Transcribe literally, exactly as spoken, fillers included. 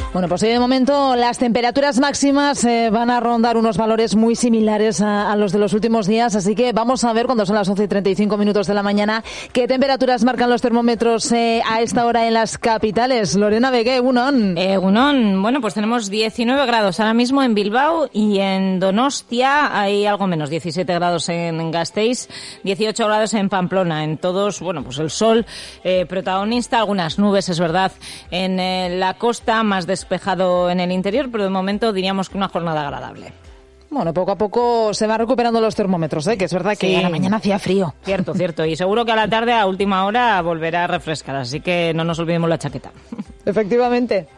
Bueno, pues hoy de momento las temperaturas máximas eh, van a rondar unos valores muy similares a, a los de los últimos días, así que vamos a ver cuando son las once y treinta y cinco minutos de la mañana qué temperaturas marcan los termómetros eh, a esta hora en las capitales. Lorena Vega, Egunon. Egunon, bueno, pues tenemos diecinueve grados ahora mismo en Bilbao y en Donostia hay algo menos, diecisiete grados en Gasteiz, dieciocho grados en Pamplona. En todos, bueno, pues el sol eh, protagonista, algunas nubes, es verdad, en eh, la costa, más despejado en el interior, pero de momento diríamos que una jornada agradable. Bueno, poco a poco se van recuperando los termómetros, ¿eh? Que es verdad que sí, a la mañana hacía frío. Cierto, cierto. Y seguro que a la tarde, a última hora, volverá a refrescar. Así que no nos olvidemos la chaqueta. Efectivamente.